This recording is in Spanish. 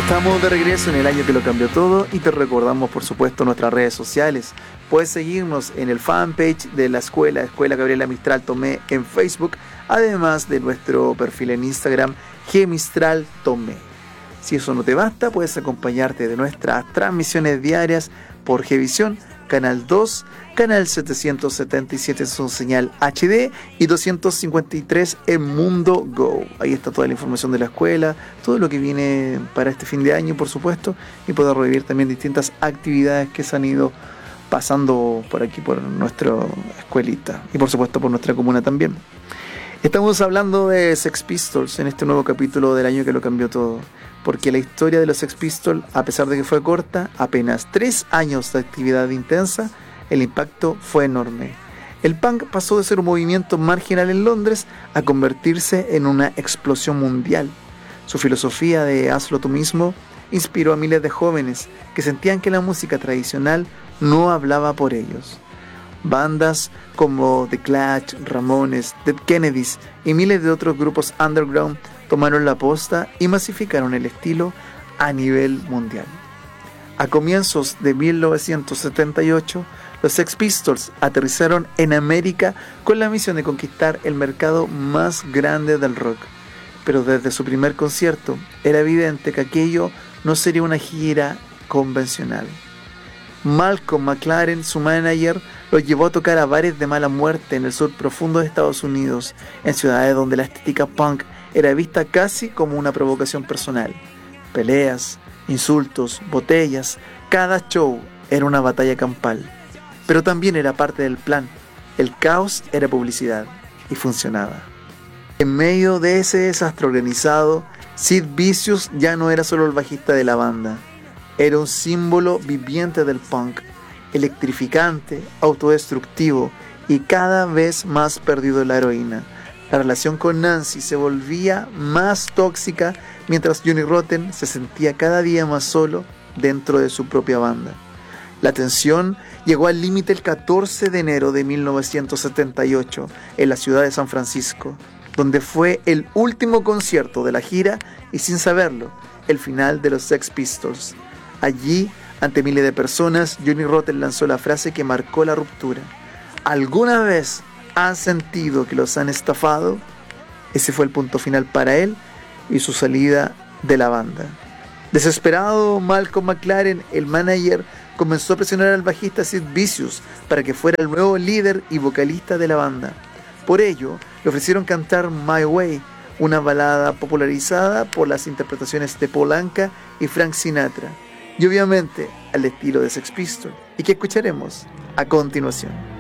Estamos de regreso en el año que lo cambió todo y te recordamos, por supuesto, nuestras redes sociales. Puedes seguirnos en el fanpage de la Escuela Gabriela Mistral Tomé en Facebook, además de nuestro perfil en Instagram, Gmistral Tomé. Si eso no te basta, puedes acompañarte de nuestras transmisiones diarias por Gvisión, Canal 2, Canal 777 en su señal HD y 253 en Mundo Go. Ahí está toda la información de la escuela, todo lo que viene para este fin de año, por supuesto, y poder revivir también distintas actividades que se han ido pasando por aquí, por nuestra escuelita y por supuesto por nuestra comuna también. Estamos hablando de Sex Pistols en este nuevo capítulo del año que lo cambió todo, porque la historia de los Sex Pistols, a pesar de que fue corta, apenas 3 años de actividad intensa, el impacto fue enorme. El punk pasó de ser un movimiento marginal en Londres a convertirse en una explosión mundial. Su filosofía de hazlo tú mismo inspiró a miles de jóvenes que sentían que la música tradicional no hablaba por ellos. Bandas como The Clash, Ramones, Dead Kennedys y miles de otros grupos underground tomaron la posta y masificaron el estilo a nivel mundial. A comienzos de 1978, los Sex Pistols aterrizaron en América con la misión de conquistar el mercado más grande del rock. Pero desde su primer concierto era evidente que aquello no sería una gira convencional. Malcolm McLaren, su manager, los llevó a tocar a bares de mala muerte en el sur profundo de Estados Unidos, en ciudades donde la estética punk era vista casi como una provocación personal. Peleas, insultos, botellas, cada show era una batalla campal. Pero también era parte del plan. El caos era publicidad y funcionaba. En medio de ese desastre organizado, Sid Vicious ya no era solo el bajista de la banda. Era un símbolo viviente del punk, electrificante, autodestructivo y cada vez más perdido en la heroína. La relación con Nancy se volvía más tóxica mientras Johnny Rotten se sentía cada día más solo dentro de su propia banda. La tensión llegó al límite el 14 de enero de 1978 en la ciudad de San Francisco, donde fue el último concierto de la gira y, sin saberlo, el final de los Sex Pistols. Allí, ante miles de personas, Johnny Rotten lanzó la frase que marcó la ruptura. ¿Alguna vez han sentido que los han estafado? Ese fue el punto final para él y su salida de la banda. Desesperado, Malcolm McLaren, el manager, comenzó a presionar al bajista Sid Vicious para que fuera el nuevo líder y vocalista de la banda. Por ello, le ofrecieron cantar My Way, una balada popularizada por las interpretaciones de Paul Anka y Frank Sinatra, y obviamente al estilo de Sex Pistols, y que escucharemos a continuación.